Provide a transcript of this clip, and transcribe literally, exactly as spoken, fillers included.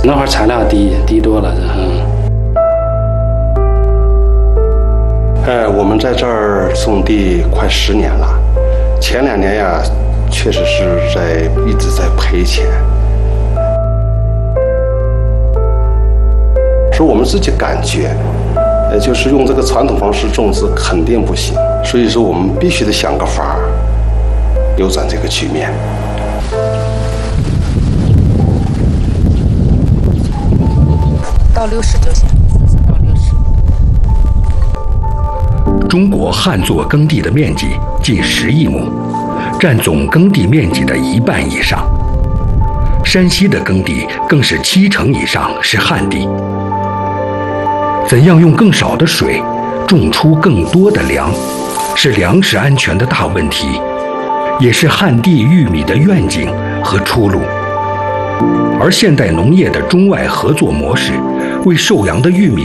那会儿产量低，低多了，嗯。 哎，我们在这儿种地快十年了，前两年呀，确实是在一直在赔钱。是我们自己感觉，呃，就是用这个传统方式种植肯定不行，所以说我们必须得想个法儿，扭转这个局面。 到六十就行，到六十。 中国旱作耕地的面积近十亿亩，占总耕地面积的一半以上。山西的耕地更是七成以上是旱地。怎样用更少的水种出更多的粮，是粮食安全的大问题，也是旱地玉米的愿景和出路。而现代农业的中外合作模式，为受阳的玉米